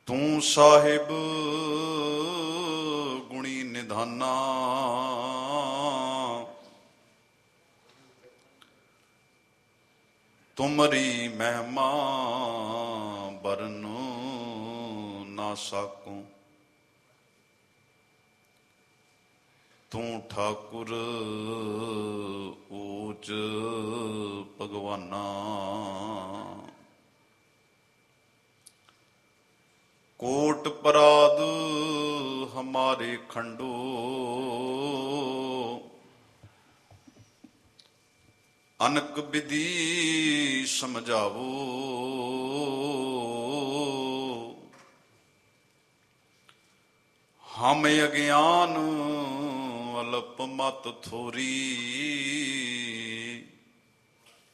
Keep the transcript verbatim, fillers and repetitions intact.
ਤੂੰ ਸਾਹਿਬ ਗੁਣੀ ਨਿਧਾਨਾ, ਤੁਮਰੀ ਮਹਿਮਾ ਬਰਨ ਨਾ ਸਾਕੂੰ। ਤੂੰ ਠਾਕੁਰ ਊਚ ਭਗਵਾਨਾ, ਕੋਟ ਪਰਾਧ ਹਮਾਰੇ ਖੰਡੋ, ਅਨਕ ਵਿਧੀ ਸਮਝਾਵੋ। ਹਮ ਅਗਿਆਨ ਅਲਪ ਮਤ ਥੋਰੀ,